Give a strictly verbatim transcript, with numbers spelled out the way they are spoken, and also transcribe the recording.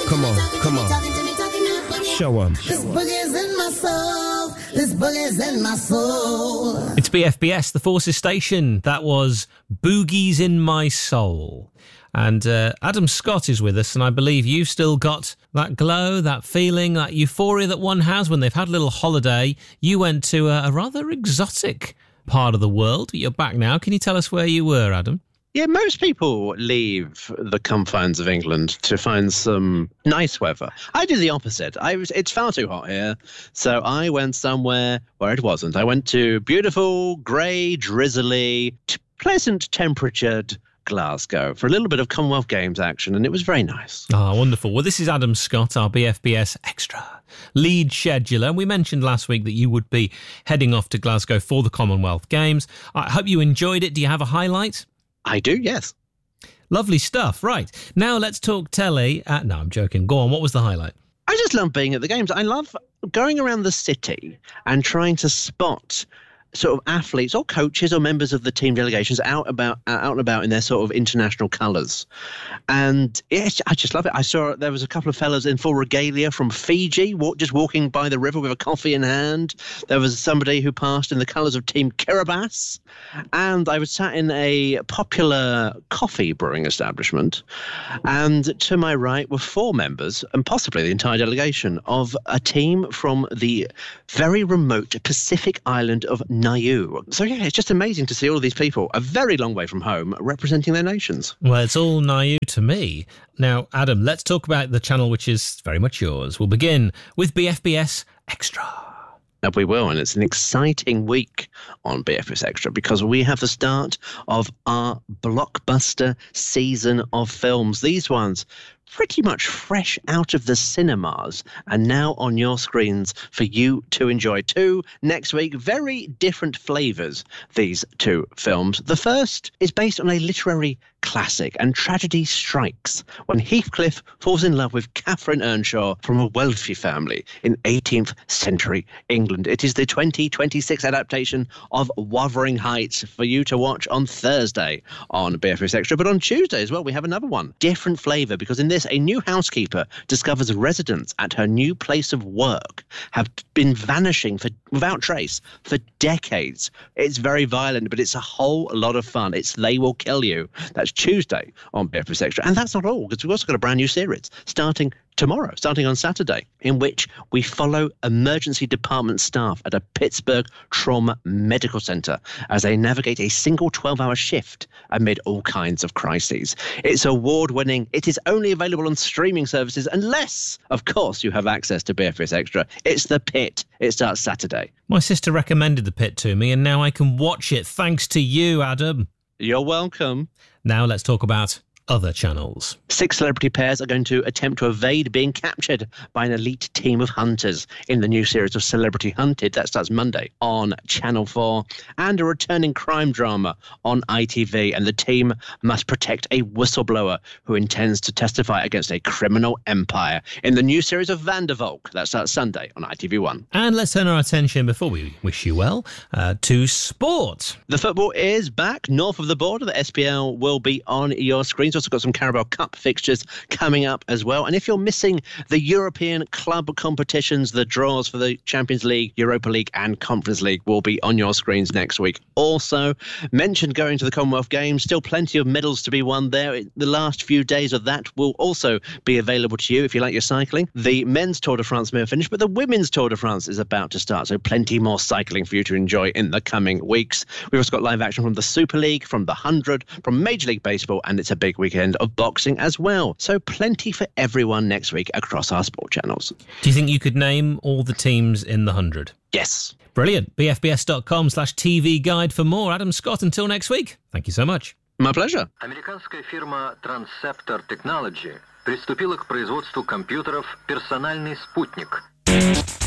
Come on, come on. Show 'em. This boogie's in my soul. This boogie's in my soul. It's B F B S, the Forces Station. That was Boogies in My Soul. And uh, Adam Scott is with us, and I believe you've still got that glow, that feeling, that euphoria that one has when they've had a little holiday. You went to a, a rather exotic part of the world. You're back now. Can you tell us where you were, Adam? Yeah, most people leave the confines of England to find some nice weather. I did the opposite. I was it's far too hot here, so I went somewhere where it wasn't. I went to beautiful, grey, drizzly, t- pleasant temperatured Glasgow for a little bit of Commonwealth Games action, and it was very nice. Ah, wonderful. Well, this is Adam Scott, our B F B S Extra lead scheduler. And we mentioned last week that you would be heading off to Glasgow for the Commonwealth Games. I hope you enjoyed it. Do you have a highlight? I do, yes. Lovely stuff. Right. Now let's talk telly. Uh, no, I'm joking. Go on. What was the highlight? I just love being at the games. I love going around the city and trying to spot sort of athletes or coaches or members of the team delegations out about out and about in their sort of international colours. And yes, I just love it. I saw there was a couple of fellas in full regalia from Fiji, walk, just walking by the river with a coffee in hand. There was somebody who passed in the colours of Team Kiribati. And I was sat in a popular coffee brewing establishment. And to my right were four members, and possibly the entire delegation, of a team from the very remote Pacific island of Niue. So yeah, it's just amazing to see all of these people a very long way from home representing their nations. Well, it's all Niue to me. Now, Adam, let's talk about the channel which is very much yours. We'll begin with B F B S Extra. And we will, and it's an exciting week on B F B S Extra because we have the start of our blockbuster season of films. These ones pretty much fresh out of the cinemas and now on your screens for you to enjoy. Two next week, very different flavours, these two films. The first is based on a literary classic, and tragedy strikes when Heathcliff falls in love with Catherine Earnshaw from a wealthy family in eighteenth century England. It is the twenty twenty-six adaptation of Wuthering Heights for you to watch on Thursday on B F B S Extra. But on Tuesday as well, we have another one. Different flavour, because in this, a new housekeeper discovers residents at her new place of work have been vanishing for without trace for decades. It's very violent, but it's a whole lot of fun. It's They Will Kill You. That's Tuesday on B F B S Extra. And that's not all, because we've also got a brand new series starting tomorrow, starting on Saturday, in which we follow emergency department staff at a Pittsburgh trauma medical centre as they navigate a single twelve-hour shift amid all kinds of crises. It's award-winning. It is only available on streaming services unless, of course, you have access to B F B S Extra. It's The Pit. It starts Saturday. My sister recommended The Pit to me, and now I can watch it thanks to you, Adam. You're welcome. Now let's talk about other channels. Six celebrity pairs are going to attempt to evade being captured by an elite team of hunters in the new series of Celebrity Hunted. That starts Monday on Channel four. And a returning crime drama on I T V. And the team must protect a whistleblower who intends to testify against a criminal empire in the new series of Van der Valk. That starts Sunday on I T V one. And let's turn our attention, before we wish you well, uh, to sport. The football is back north of the border. The S P L will be on your screens. Also got some Carabao Cup fixtures coming up as well. And if you're missing the European club competitions, the draws for the Champions League, Europa League and Conference League will be on your screens next week. Also, mentioned going to the Commonwealth Games, still plenty of medals to be won there. The last few days of that will also be available to you if you like your cycling. The men's Tour de France may have finished, but the women's Tour de France is about to start. So plenty more cycling for you to enjoy in the coming weeks. We've also got live action from the Super League, from the one hundred, from Major League Baseball, and it's a big weekend of boxing as well. So plenty for everyone next week across our sport channels. Do you think you could name all the teams in the one hundred? Yes. Brilliant. B F B S dot com slash T V guide for more. Adam Scott, until next week. Thank you so much. My pleasure. Американская фирма Transceptor Technology приступила к производству компьютеров «Персональный спутник».